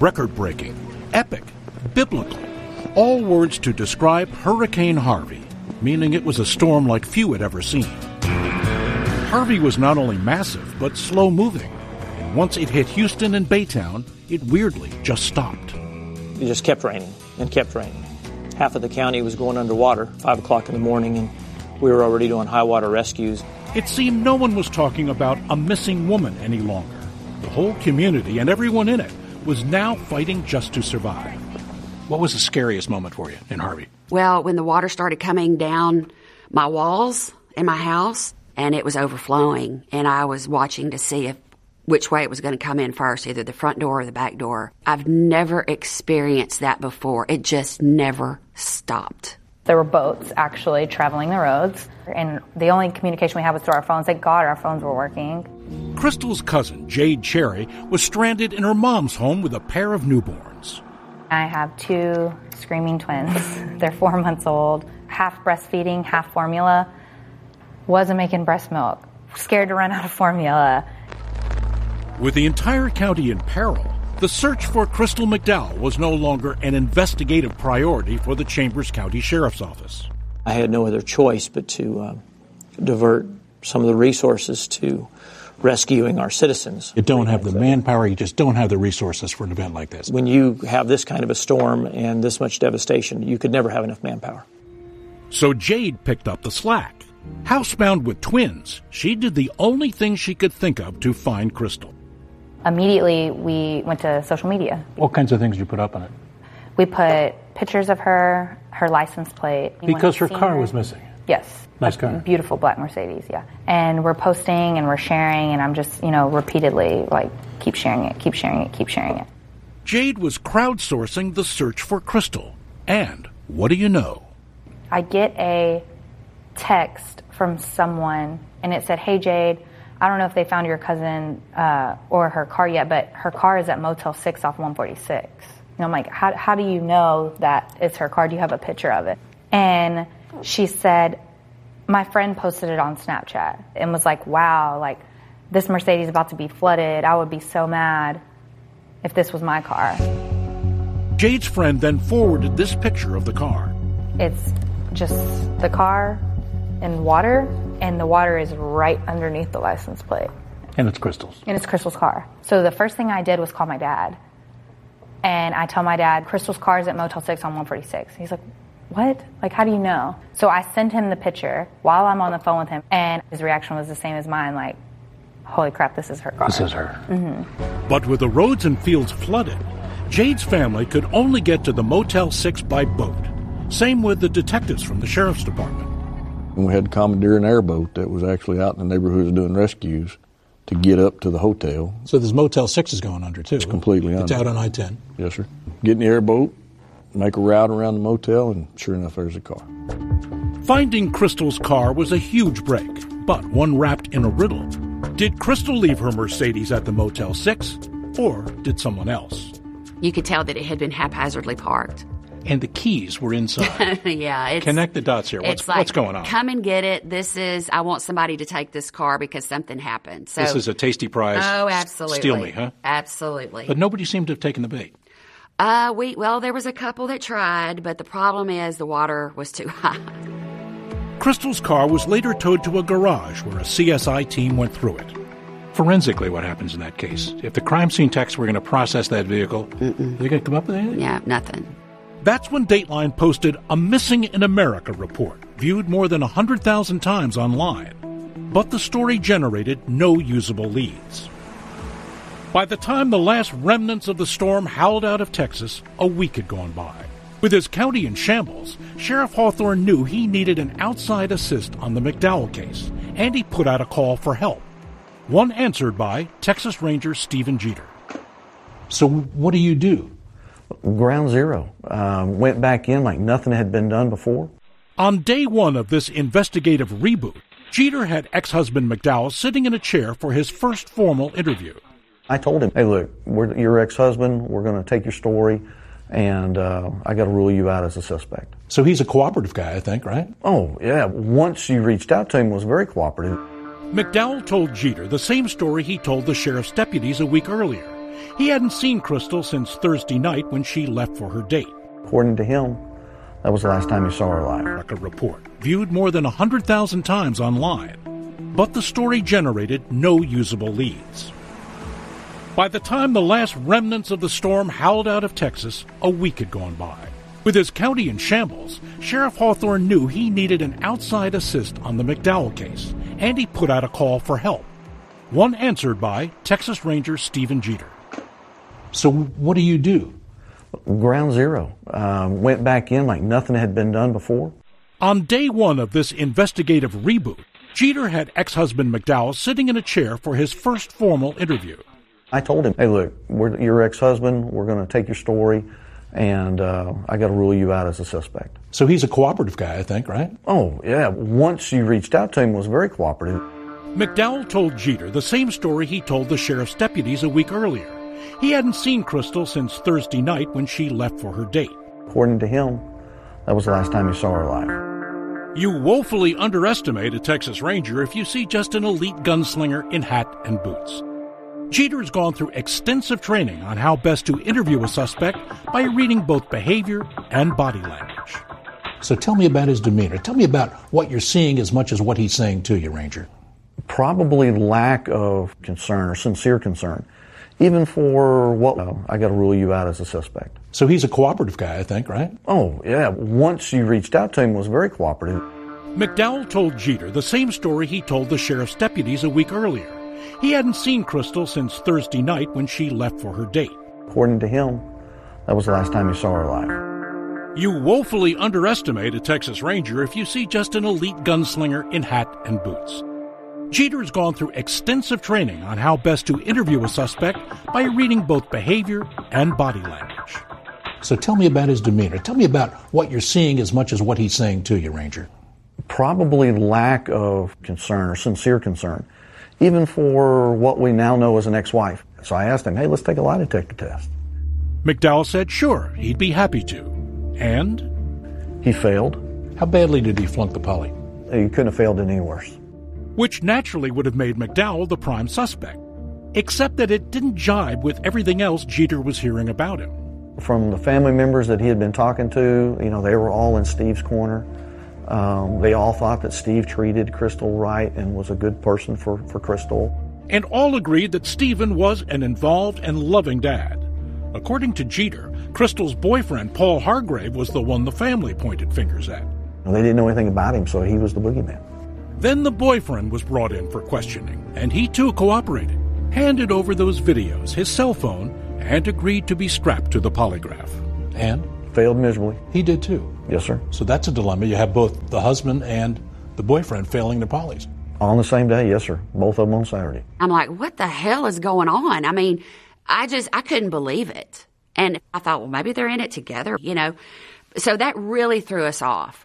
record-breaking, epic, biblical, all words to describe Hurricane Harvey, meaning it was a storm like few had ever seen. Harvey was not only massive, but slow-moving, and once it hit Houston and Baytown, it weirdly just stopped. It just kept raining and kept raining. Half of the county was going underwater, 5 o'clock in the morning, and we were already doing high water rescues. It seemed no one was talking about a missing woman any longer. The whole community and everyone in it was now fighting just to survive. What was the scariest moment for you in Harvey? Well, when the water started coming down my walls in my house, and it was overflowing, and I was watching to see which way it was going to come in first, either the front door or the back door. I've never experienced that before. It just never stopped. There were boats actually traveling the roads, and the only communication we had was through our phones. Thank God our phones were working. Crystal's cousin, Jade Cherry, was stranded in her mom's home with a pair of newborns. I have 2 screaming twins. They're 4 months old, half breastfeeding, half formula. Wasn't making breast milk. Scared to run out of formula. With the entire county in peril, the search for Crystal McDowell was no longer an investigative priority for the Chambers County Sheriff's Office. I had no other choice but to divert some of the resources to rescuing our citizens. You don't have the manpower, you just don't have the resources for an event like this. When you have this kind of a storm and this much devastation, you could never have enough manpower. So Jade picked up the slack. Housebound with twins, she did the only thing she could think of to find Crystal. Immediately, we went to social media. What kinds of things did you put up on it? We put pictures of her license plate. Because her car was missing. Yes. Nice car. Beautiful black Mercedes, yeah. And we're posting and we're sharing, and I'm just, repeatedly, keep sharing it, keep sharing it, keep sharing it. Jade was crowdsourcing the search for Crystal. And what do you know? I get a text from someone, and it said, "Hey, Jade, I don't know if they found your cousin or her car yet, but her car is at Motel 6 off 146. And I'm like, how do you know that it's her car? Do you have a picture of it? And she said, my friend posted it on Snapchat and was like, wow, this Mercedes is about to be flooded. I would be so mad if this was my car. Jade's friend then forwarded this picture of the car. It's just the car in water, and the water is right underneath the license plate. And it's Crystal's. And it's Crystal's car. So the first thing I did was call my dad. And I tell my dad, Crystal's car is at Motel 6 on 146. He's like, what? How do you know? So I send him the picture while I'm on the phone with him, and his reaction was the same as mine, holy crap, this is her car. This is her. Mm-hmm. But with the roads and fields flooded, Jade's family could only get to the Motel 6 by boat. Same with the detectives from the Sheriff's Department. And we had to commandeer an airboat that was actually out in the neighborhoods doing rescues to get up to the hotel. So this Motel 6 is going under, too. It's completely under. It's out on I-10. Yes, sir. Get in the airboat, make a route around the motel, and sure enough, there's a car. Finding Crystal's car was a huge break, but one wrapped in a riddle. Did Crystal leave her Mercedes at the Motel 6, or did someone else? You could tell that it had been haphazardly parked. And the keys were inside. Yeah. Connect the dots here. What's going on? Come and get it. I want somebody to take this car because something happened. So, this is a tasty prize. Oh, absolutely. Steal me, huh? Absolutely. But nobody seemed to have taken the bait. There was a couple that tried, but the problem is the water was too high. Crystal's car was later towed to a garage where a CSI team went through it. Forensically, what happens in that case? If the crime scene techs were going to process that vehicle, are they going to come up with anything? Yeah, nothing. That's when Dateline posted a Missing in America report, viewed more than 100,000 times online. But the story generated no usable leads. By the time the last remnants of the storm howled out of Texas, a week had gone by. With his county in shambles, Sheriff Hawthorne knew he needed an outside assist on the McDowell case, and he put out a call for help. One answered by Texas Ranger Stephen Jeter. So what do you do? Ground zero. Went back in like nothing had been done before. On day one of this investigative reboot, Jeter had ex-husband McDowell sitting in a chair for his first formal interview. I told him, hey, look, we're your ex-husband. We're going to take your story, and I got to rule you out as a suspect. So he's a cooperative guy, I think, right? Oh, yeah. Once you reached out to him, was very cooperative. McDowell told Jeter the same story he told the sheriff's deputies a week earlier. He hadn't seen Crystal since Thursday night when she left for her date. According to him, that was the last time he saw her alive. A report viewed more than 100,000 times online, but the story generated no usable leads. By the time the last remnants of the storm howled out of Texas, a week had gone by. With his county in shambles, Sheriff Hawthorne knew he needed an outside assist on the McDowell case, and he put out a call for help. One answered by Texas Ranger Stephen Jeter. So what do you do? Ground zero. Went back in like nothing had been done before. On day one of this investigative reboot, Jeter had ex-husband McDowell sitting in a chair for his first formal interview. I told him, hey, look, we're your ex-husband. We're going to take your story, and I got to rule you out as a suspect. So he's a cooperative guy, I think, right? Oh, yeah. Once you reached out to him, was very cooperative. McDowell told Jeter the same story he told the sheriff's deputies a week earlier. He hadn't seen Crystal since Thursday night when she left for her date. According to him, that was the last time he saw her alive. You woefully underestimate a Texas Ranger if you see just an elite gunslinger in hat and boots. Jeter's gone through extensive training on how best to interview a suspect by reading both behavior and body language. So tell me about his demeanor. Tell me about what you're seeing as much as what he's saying to you, Ranger. Probably lack of concern or sincere concern. Even for what I got to rule you out as a suspect. So he's a cooperative guy, I think, right? Oh, yeah. Once you reached out to him, was very cooperative. McDowell told Jeter the same story he told the sheriff's deputies a week earlier. He hadn't seen Crystal since Thursday night when she left for her date. According to him, that was the last time he saw her alive. You woefully underestimate a Texas Ranger if you see just an elite gunslinger in hat and boots. Jeter's gone through extensive training on how best to interview a suspect by reading both behavior and body language. So tell me about his demeanor. Tell me about what you're seeing as much as what he's saying to you, Ranger. Probably lack of concern or sincere concern. Even for what we now know as an ex-wife. So I asked him, hey, let's take a lie detector test. McDowell said sure, he'd be happy to. And? He failed. How badly did he flunk the poly? He couldn't have failed any worse. Which naturally would have made McDowell the prime suspect. Except that it didn't jibe with everything else Jeter was hearing about him. From the family members that he had been talking to, they were all in Steve's corner. They all thought that Steve treated Crystal right and was a good person for Crystal. And all agreed that Stephen was an involved and loving dad. According to Jeter, Crystal's boyfriend, Paul Hargrave, was the one the family pointed fingers at. They didn't know anything about him, so he was the boogeyman. Then the boyfriend was brought in for questioning, and he too cooperated, handed over those videos, his cell phone, and agreed to be strapped to the polygraph. And? Failed miserably. He did too? Yes, sir. So that's a dilemma. You have both the husband and the boyfriend failing their polys. On the same day, yes, sir. Both of them on Saturday. I'm like, what the hell is going on? I mean, I couldn't believe it. And I thought, well, maybe they're in it together, So that really threw us off.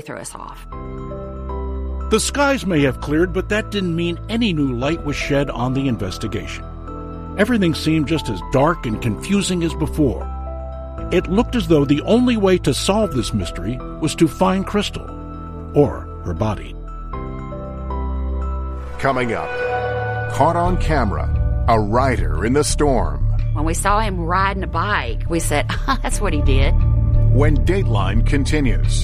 The skies may have cleared, but that didn't mean any new light was shed on the investigation. Everything seemed just as dark and confusing as before. It looked as though the only way to solve this mystery was to find Crystal, or her body. Coming up, caught on camera, a rider in the storm. When we saw him riding a bike, we said, that's what he did. When Dateline continues.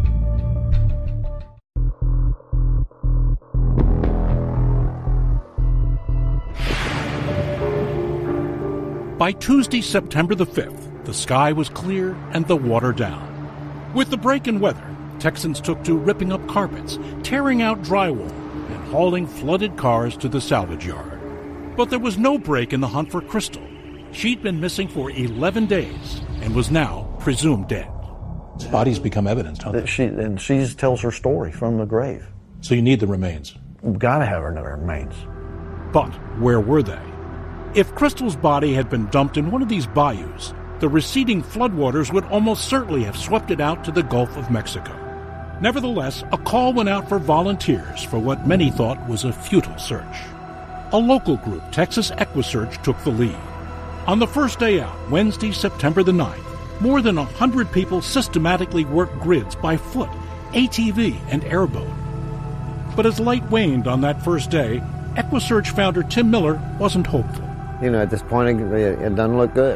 By Tuesday, September the 5th, the sky was clear and the water down. With the break in weather, Texans took to ripping up carpets, tearing out drywall, and hauling flooded cars to the salvage yard. But there was no break in the hunt for Crystal. She'd been missing for 11 days and was now presumed dead. Bodies become evidence, don't they? She tells her story from the grave. So you need the remains. We've got to have her remains. But where were they? If Crystal's body had been dumped in one of these bayous, the receding floodwaters would almost certainly have swept it out to the Gulf of Mexico. Nevertheless, a call went out for volunteers for what many thought was a futile search. A local group, Texas EquiSearch, took the lead. On the first day out, Wednesday, September the 9th, more than 100 people systematically worked grids by foot, ATV, and airboat. But as light waned on that first day, EquiSearch founder Tim Miller wasn't hopeful. At this point, it doesn't look good.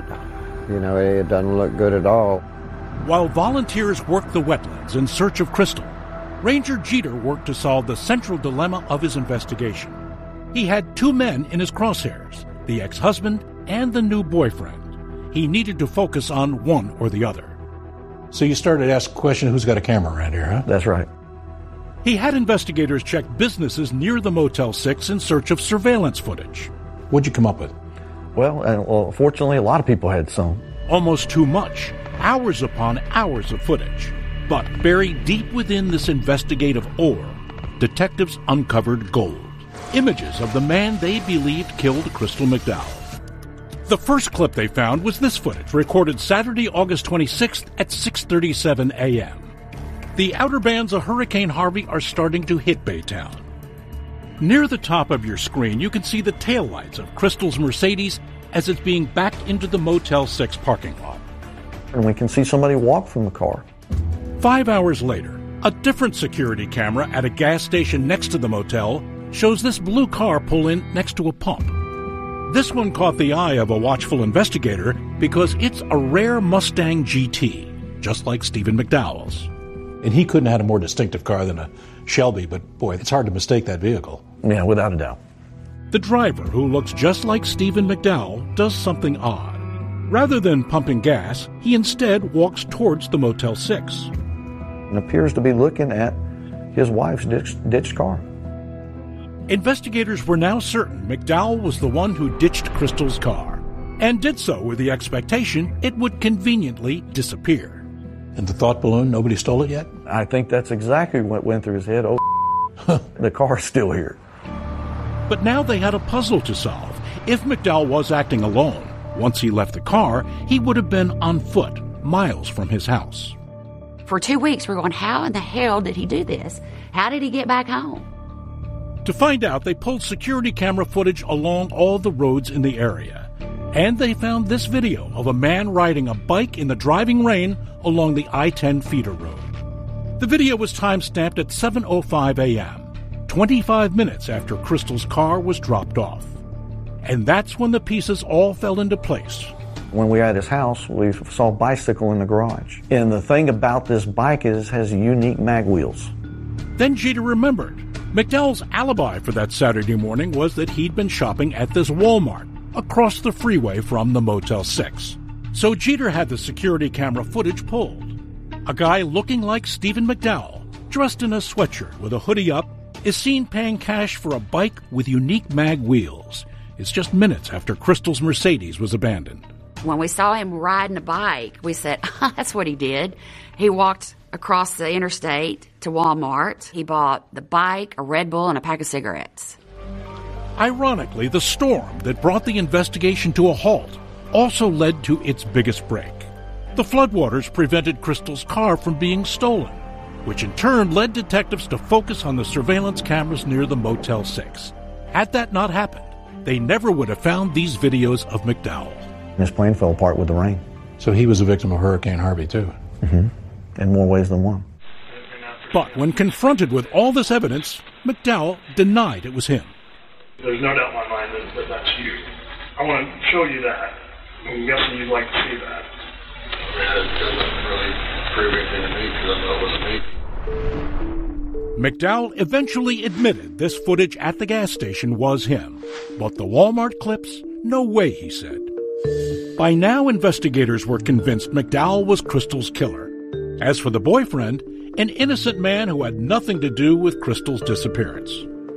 It doesn't look good at all. While volunteers worked the wetlands in search of Crystal, Ranger Jeter worked to solve the central dilemma of his investigation. He had two men in his crosshairs, the ex-husband and the new boyfriend. He needed to focus on one or the other. So you started to ask the question, who's got a camera around here, huh? That's right. He had investigators check businesses near the Motel 6 in search of surveillance footage. What'd you come up with? Well, fortunately, a lot of people had some. Almost too much. Hours upon hours of footage. But buried deep within this investigative ore, detectives uncovered gold. Images of the man they believed killed Crystal McDowell. The first clip they found was this footage, recorded Saturday, August 26th at 6:37 a.m. The outer bands of Hurricane Harvey are starting to hit Baytown. Near the top of your screen, you can see the taillights of Crystal's Mercedes as it's being backed into the Motel 6 parking lot. And we can see somebody walk from the car. 5 hours later, a different security camera at a gas station next to the motel shows this blue car pull in next to a pump. This one caught the eye of a watchful investigator because it's a rare Mustang GT, just like Stephen McDowell's. And he couldn't have had a more distinctive car than a Shelby, but boy, it's hard to mistake that vehicle. Yeah, without a doubt. The driver, who looks just like Stephen McDowell, does something odd. Rather than pumping gas, he instead walks towards the Motel 6. And appears to be looking at his wife's ditched car. Investigators were now certain McDowell was the one who ditched Crystal's car, and did so with the expectation it would conveniently disappear. And the thought balloon, nobody stole it yet? I think that's exactly what went through his head. Oh, the car's still here. But now they had a puzzle to solve. If McDowell was acting alone, once he left the car, he would have been on foot, miles from his house. For 2 weeks, we're going, how in the hell did he do this? How did he get back home? To find out, they pulled security camera footage along all the roads in the area. And they found this video of a man riding a bike in the driving rain along the I-10 feeder road. The video was time-stamped at 7:05 a.m., 25 minutes after Crystal's car was dropped off. And that's when the pieces all fell into place. When we were at his house, we saw a bicycle in the garage. And the thing about this bike is it has unique mag wheels. Then Jeter remembered. McDowell's alibi for that Saturday morning was that he'd been shopping at this Walmart across the freeway from the Motel 6. So Jeter had the security camera footage pulled. A guy looking like Stephen McDowell, dressed in a sweatshirt with a hoodie up, is seen paying cash for a bike with unique mag wheels. It's just minutes after Crystal's Mercedes was abandoned. When we saw him riding a bike, we said, that's what he did. He walked across the interstate to Walmart. He bought the bike, a Red Bull, and a pack of cigarettes. Ironically, the storm that brought the investigation to a halt also led to its biggest break. The floodwaters prevented Crystal's car from being stolen, which in turn led detectives to focus on the surveillance cameras near the Motel 6. Had that not happened, they never would have found these videos of McDowell. His plane fell apart with the rain. So he was a victim of Hurricane Harvey, too. Mm-hmm. In more ways than one. But when confronted with all this evidence, McDowell denied it was him. There's no doubt in my mind that that's you. I want to show you that. I'm guessing you'd like to see that. It doesn't really prove anything to me because I know it wasn't me. McDowell eventually admitted this footage at the gas station was him. But the Walmart clips? No way, he said. By now, investigators were convinced McDowell was Crystal's killer. As for the boyfriend, an innocent man who had nothing to do with Crystal's disappearance.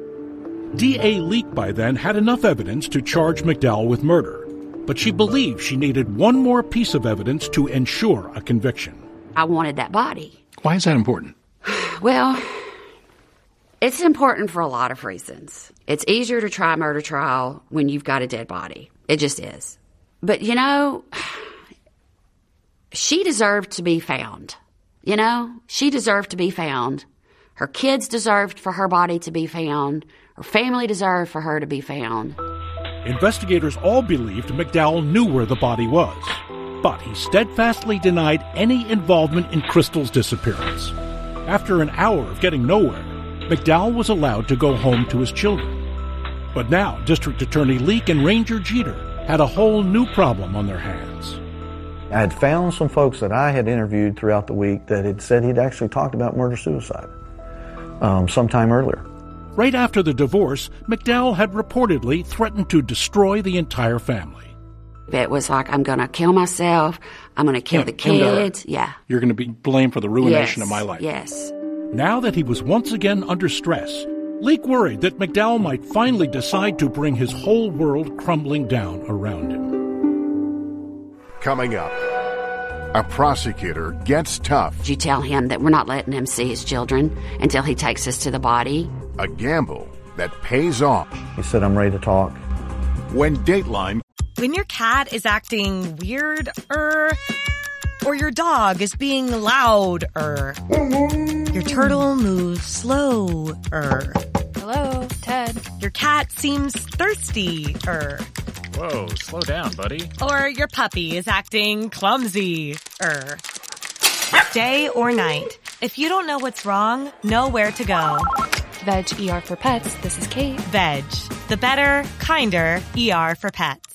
D.A. Leak by then had enough evidence to charge McDowell with murder, but she believed she needed one more piece of evidence to ensure a conviction. I wanted that body. Why is that important? Well, it's important for a lot of reasons. It's easier to try a murder trial when you've got a dead body. It just is. But, you know, she deserved to be found. You know, she deserved to be found. Her kids deserved for her body to be found. Her family deserved for her to be found. Investigators all believed McDowell knew where the body was, but he steadfastly denied any involvement in Crystal's disappearance. After an hour of getting nowhere, McDowell was allowed to go home to his children. But now, District Attorney Leak and Ranger Jeter had a whole new problem on their hands. I had found some folks that I had interviewed throughout the week that had said he'd actually talked about murder-suicide sometime earlier. Right after the divorce, McDowell had reportedly threatened to destroy the entire family. It was like, I'm going to kill myself. I'm going to kill the kids. Yeah. You're going to be blamed for the ruination of my life. Yes. Now that he was once again under stress, Leake worried that McDowell might finally decide to bring his whole world crumbling down around him. Coming up, a prosecutor gets tough. You tell him that we're not letting him see his children until he takes us to the body. A gamble that pays off. He said, I'm ready to talk. When Dateline... When your cat is acting weird, or your dog is being loud, your turtle moves slow, Hello, Ted. Your cat seems thirsty, Whoa, slow down, buddy. Or your puppy is acting clumsy, Day or night, if you don't know what's wrong, know where to go. Veg ER for Pets, this is Kate. Veg, the better, kinder ER for pets.